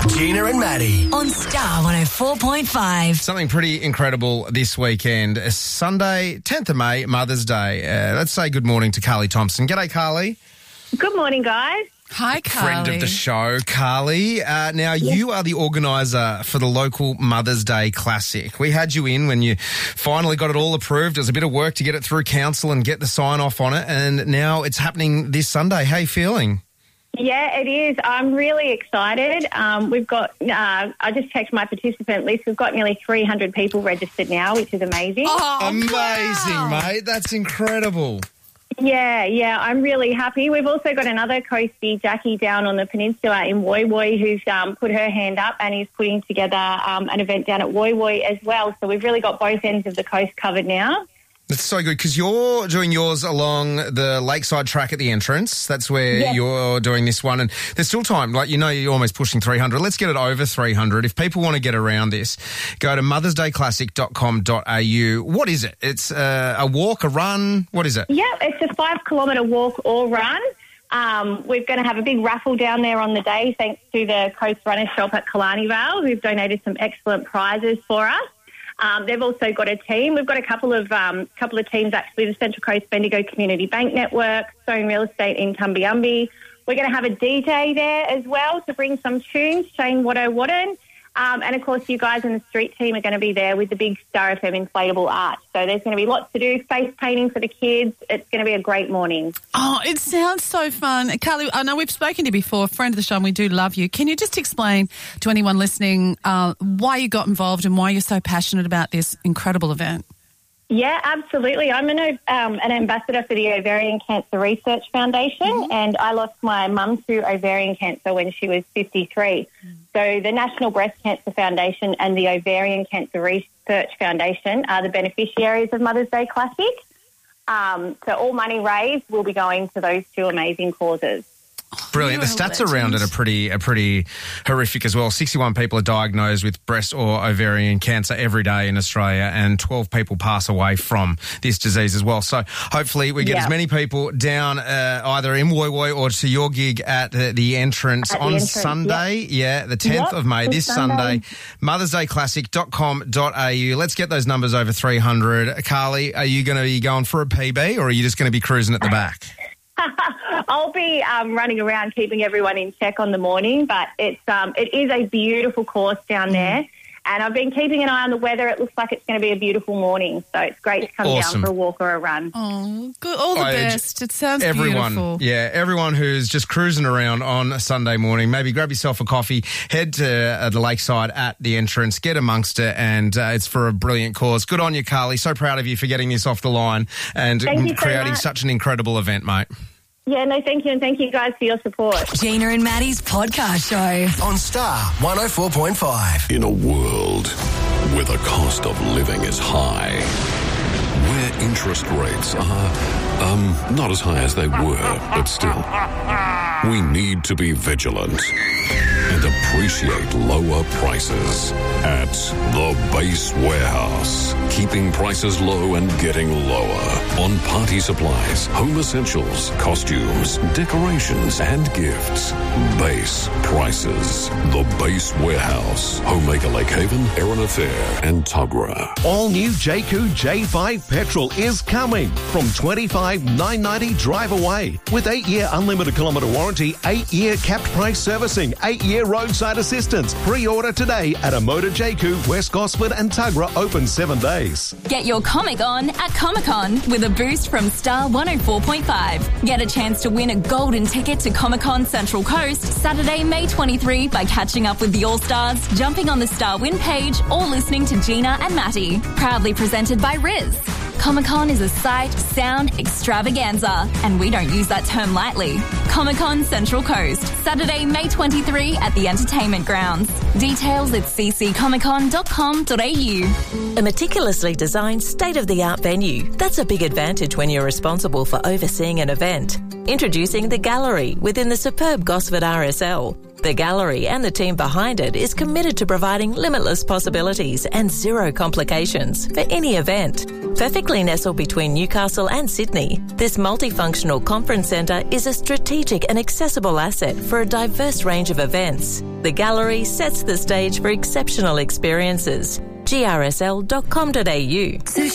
Gina and Maddie on Star 104.5. Something pretty incredible this weekend. Sunday, 10th of May, Mother's Day. Let's say good morning to Carly Thompson. G'day, Carly. Good morning, guys. Hi, Carly. Friend of the show, Carly. Now, you are the organiser for the local Mother's Day Classic. We had you in when you finally got it all approved. It was a bit of work to get it through council and get the sign-off on it, and now it's happening this Sunday. How are you feeling? Yeah, it is. I'm really excited. We've got, I just checked my participant list. We've got nearly 300 people registered now, which is amazing. Oh, amazing, mate. That's incredible. Yeah, I'm really happy. We've also got another coastie, Jackie, down on the peninsula in Woy Woy, who's put her hand up and is putting together an event down at Woy Woy as well. So we've really got both ends of the coast covered now. That's so good because you're doing yours along the lakeside track at the entrance. That's where you're doing this one. And there's still time. Like, you know, you're almost pushing 300. Let's get it over 300. If people want to get around this, go to mothersdayclassic.com.au. What is it? It's a walk, a run? What is it? Yeah, it's a 5-kilometre walk or run. We're going to have a big raffle down there on the day thanks to the Coast Runner Shop at Killarney Vale, who've donated some excellent prizes for us. They've also got a team. We've got a couple of teams, actually, the Central Coast Bendigo Community Bank Network, Stone Real Estate in Tumbiumbi. We're going to have a DJ there as well to bring some tunes, Shane Watto Watton. And, of course, you guys in the street team are going to be there with the big Star FM inflatable arch. So there's going to be lots to do, face painting for the kids. It's going to be a great morning. Oh, it sounds so fun. Carly, I know we've spoken to you before, friend of the show, and we do love you. Can you just explain to anyone listening why you got involved and why you're so passionate about this incredible event? Yeah, absolutely. I'm an ambassador for the Ovarian Cancer Research Foundation, and I lost my mum to ovarian cancer when she was 53. So the National Breast Cancer Foundation and the Ovarian Cancer Research Foundation are the beneficiaries of Mother's Day Classic. So all money raised will be going to those two amazing causes. Brilliant. The stats around it are pretty horrific as well. 61 people are diagnosed with breast or ovarian cancer every day in Australia, and 12 people pass away from this disease as well. So hopefully we get as many people down either in Woy Woy or to your gig at the entrance on Sunday. Yeah, the 10th of May, this Sunday. mothersdayclassic.com.au. Let's get those numbers over 300. Carly, are you going to be going for a PB or are you just going to be cruising at the back? I'll be running around keeping everyone in check on the morning, but it is a beautiful course down there, and I've been keeping an eye on the weather. It looks like it's going to be a beautiful morning, so it's great to come down for a walk or a run. Oh, good. All the best. It sounds beautiful. Yeah, everyone who's just cruising around on a Sunday morning, maybe grab yourself a coffee, head to the lakeside at the entrance, get amongst it, and it's for a brilliant cause. Good on you, Carly. So proud of you for getting this off the line and creating such an incredible event, mate. Yeah, no, thank you, and thank you guys for your support. Gina and Maddie's podcast show on Star 104.5. In a world where the cost of living is high, where interest rates are, not as high as they were, but still, we need to be vigilant and appreciate lower prices at The Base Warehouse. Keeping prices low and getting lower on party supplies, home essentials, costumes, decorations, and gifts. Base prices. The Base Warehouse. Homemaker Lake Haven, Erina Fair, and Tuggerah. All new Jayco J5 petrol is coming from $25,990 drive away with 8-year unlimited kilometre warranty, 8-year capped price servicing, 8-year roadside assistance. Pre-order today at a Motor Jayco, West Gosford and Tuggerah, open 7 days. Get your comic on at Comic-Con with a boost from Star 104.5. Get a chance to win a golden ticket to Comic-Con Central Coast Saturday, May 23 by catching up with the All-Stars, jumping on the Star Win page, or listening to Gina and Matty. Proudly presented by Riz. Comic-Con is a sight, sound extravaganza, and we don't use that term lightly. Comic-Con Central Coast, Saturday, May 23 at the Entertainment Grounds. Details at cccomiccon.com.au. A meticulously designed, state-of-the-art venue. That's a big advantage when you're responsible for overseeing an event. Introducing The Gallery within the superb Gosford RSL. The Gallery and the team behind it is committed to providing limitless possibilities and zero complications for any event. Perfectly nestled between Newcastle and Sydney, this multifunctional conference centre is a strategic and accessible asset for a diverse range of events. The Gallery sets the stage for exceptional experiences. grsl.com.au.